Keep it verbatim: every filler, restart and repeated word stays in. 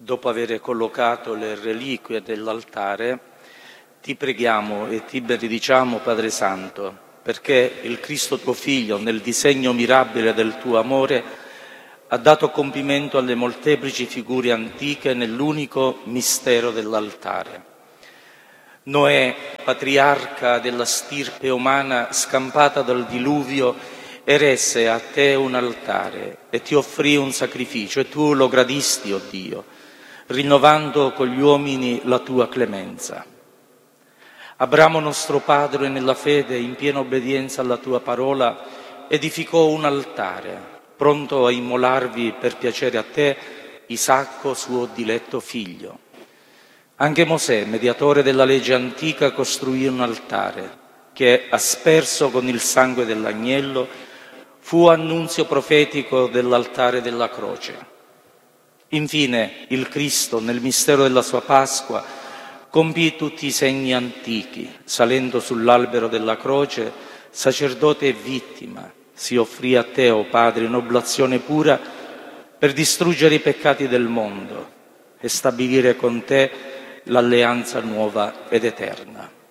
dopo aver collocato le reliquie dell'altare, ti preghiamo e ti benediciamo, Padre Santo, perché il Cristo tuo Figlio, nel disegno mirabile del tuo amore, ha dato compimento alle molteplici figure antiche nell'unico mistero dell'altare. Noè, patriarca della stirpe umana scampata dal diluvio, eresse a te un altare e ti offrì un sacrificio, e tu lo gradisti, o Dio, rinnovando con gli uomini la tua clemenza. Abramo nostro padre nella fede, in piena obbedienza alla tua parola, edificò un altare, pronto a immolarvi per piacere a te Isacco, suo diletto figlio. Anche Mosè, mediatore della legge antica, costruì un altare che, asperso con il sangue dell'agnello, fu annunzio profetico dell'altare della croce. Infine, il Cristo, nel mistero della sua Pasqua, compì tutti i segni antichi, salendo sull'albero della croce, sacerdote e vittima, si offrì a te, o Padre, in oblazione pura, per distruggere i peccati del mondo e stabilire con te l'alleanza nuova ed eterna.